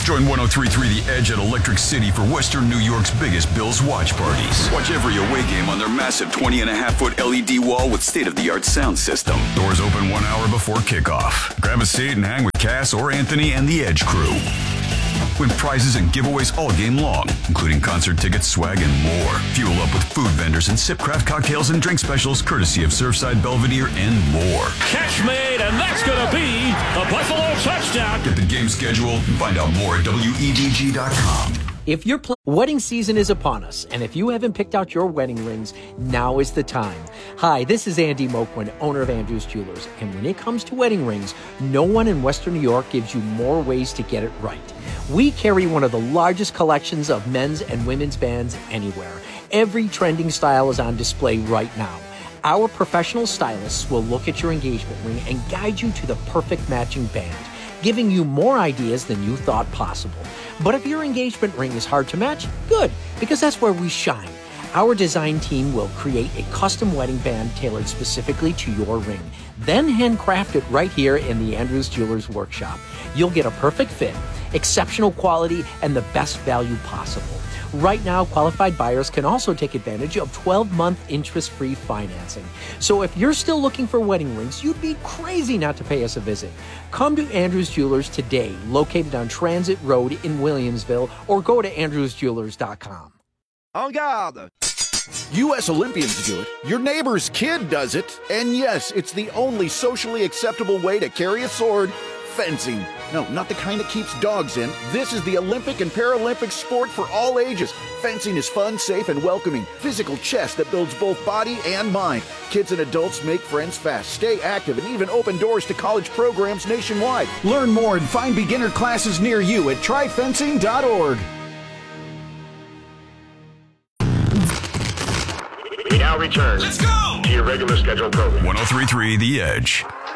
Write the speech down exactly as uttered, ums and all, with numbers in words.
Join one oh three point three The Edge at Electric City for Western New York's biggest Bills watch parties. Watch every away game on their massive twenty and a half foot L E D wall with state-of-the-art sound system. Doors open one hour before kickoff. Grab a seat and hang with Cass or Anthony and the Edge crew. Win prizes and giveaways all game long, including concert tickets, swag, and more. Fuel up with food vendors and sip craft cocktails and drink specials courtesy of Surfside Belvedere and more. Catch made, and that's going to be a Buffalo touchdown. Get the game schedule and find out more at W E D G dot com. If your pl- wedding season is upon us, and if you haven't picked out your wedding rings, now is the time. Hi, this is Andy Moquin, owner of Andrews Jewelers, and when it comes to wedding rings, no one in Western New York gives you more ways to get it right. We carry one of the largest collections of men's and women's bands anywhere. Every trending style is on display right now. Our professional stylists will look at your engagement ring and guide you to the perfect matching band, giving you more ideas than you thought possible. But if your engagement ring is hard to match, good, because that's where we shine. Our design team will create a custom wedding band tailored specifically to your ring, then handcraft it right here in the Andrews Jewelers workshop. You'll get a perfect fit, exceptional quality, and the best value possible. Right now, qualified buyers can also take advantage of twelve-month interest-free financing. So if you're still looking for wedding rings, you'd be crazy not to pay us a visit. Come to Andrews Jewelers today, located on Transit Road in Williamsville, or go to andrews jewelers dot com. En garde! U S Olympians do it, your neighbor's kid does it, and yes, it's the only socially acceptable way to carry a sword: fencing. No, not the kind that keeps dogs in. This is the Olympic and Paralympic sport for all ages. Fencing is fun, safe, and welcoming. Physical chess that builds both body and mind. Kids and adults make friends fast, stay active, and even open doors to college programs nationwide. Learn more and find beginner classes near you at try fencing dot org. We now return Let's go! to your regular scheduled program. one oh three point three The Edge.